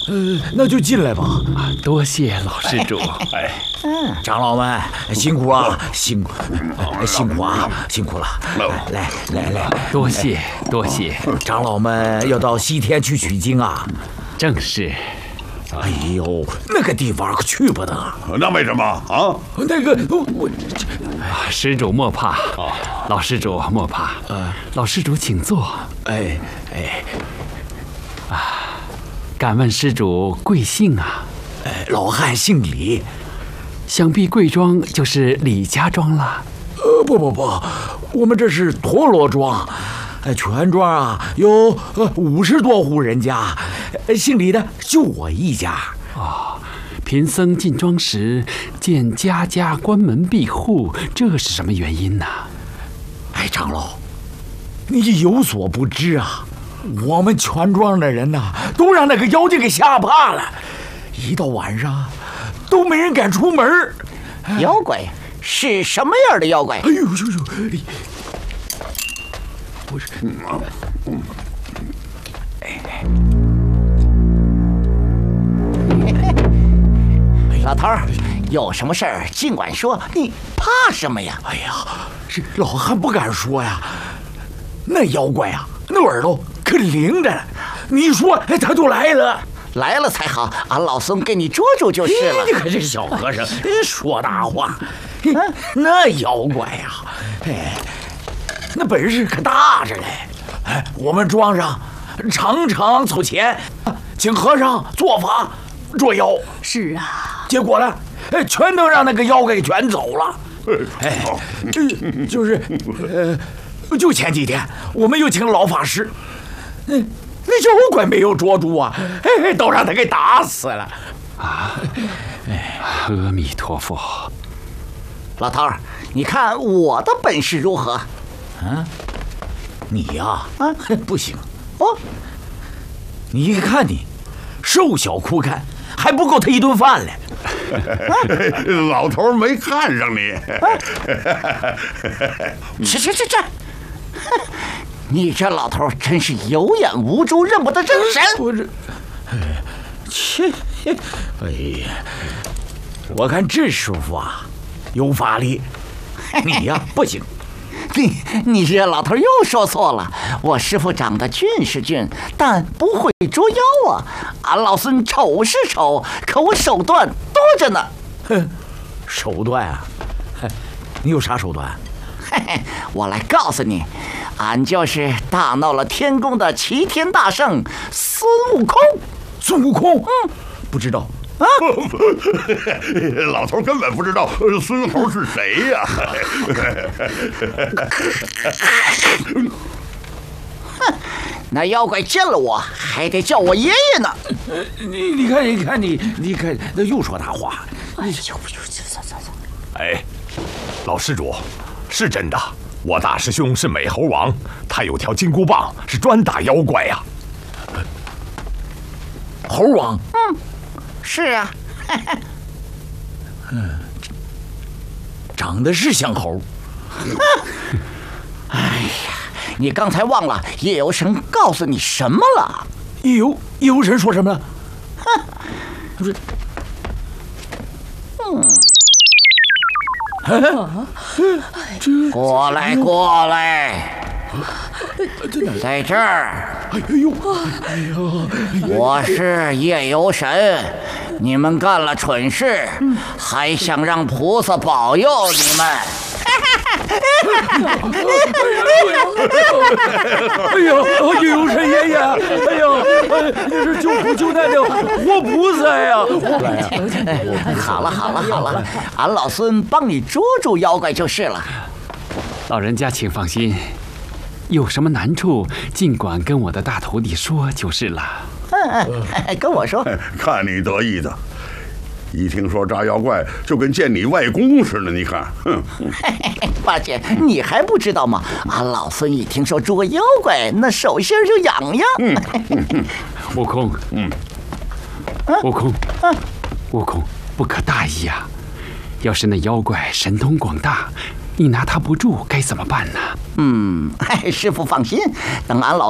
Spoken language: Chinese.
那就进来吧。 多谢老施主。 长老们辛苦啊，辛苦啊，辛苦了。来， 多谢。 长老们要到西天去取经啊。 正是。 哎呦，那个地方可去不得。 那为什么啊？ 那个施主莫怕，老施主莫怕。老施主请坐。敢问施主贵姓啊？ 老汉姓李。 想必贵庄就是李家庄了。 不，我们这是陀螺庄。全庄啊有50多户人家，姓李的就我一家。 贫僧进庄时见家家关门闭户，这是什么原因呢？ 长老，你有所不知啊，我们全庄的人呐，都让那个妖精给吓怕了，一到晚上都没人敢出门。 妖怪是什么样的妖怪？ 哎呦，不是， 老头儿，有什么事儿尽管说，你怕什么呀？ 哎呀，这老汉不敢说呀。那妖怪啊，那耳朵可灵着呢，你说他就来了。 来了才好，俺老孙给你捉住就是了。 你可这小和尚说大话。那妖怪呀，那本事可大着嘞。我们庄上常常凑钱，请和尚做法捉妖。 是啊， 结果呢，全都让那个妖怪给卷走了。就前几天，我们又请了老法师，那妖怪没有捉住啊，都让他给打死了。 阿弥陀佛。 老头儿，你看我的本事如何？ 你呀，不行。你看你，瘦小枯干，还不够他一顿饭嘞。 老头没看上你。 这，你这老头真是有眼无珠，认不得真神。 我这，我看这师傅啊，有法力，你呀不行。 你这老头又说错了，我师傅长得俊是俊，但不会捉妖啊。俺老孙丑是丑，可我手段多着呢。 手段啊？你有啥手段？ 我来告诉你，俺就是大闹了天宫的齐天大圣孙悟空。 孙悟空？不知道。 老头根本不知道孙猴是谁呀。 那妖怪见了我还得叫我爷爷呢。 你看，那又说大话。 老施主，是真的，我大师兄是美猴王，他有条金箍棒，是专打妖怪呀。 猴王？ 是啊。 长得是像猴。 哎呀，你刚才忘了夜游神告诉你什么了？ 夜游神说什么了？ 过来，在这儿。我是夜游神，你们干了蠢事，还想让菩萨保佑你们？ 夜游神爷爷，你是救苦救难的活菩萨呀！ 好了，俺老孙帮你捉住妖怪就是了。 老人家请放心，有什么难处尽管跟我的大徒弟说就是了。 跟我说。 看你得意的，一听说抓妖怪就跟见你外公似的，你看。 八戒，你还不知道吗？俺老孙一听说捉妖怪，那手心就痒痒。 悟空，悟空，不可大意呀！要是那妖怪神通广大，你拿他不住该怎么办呢？ 师父放心，等俺老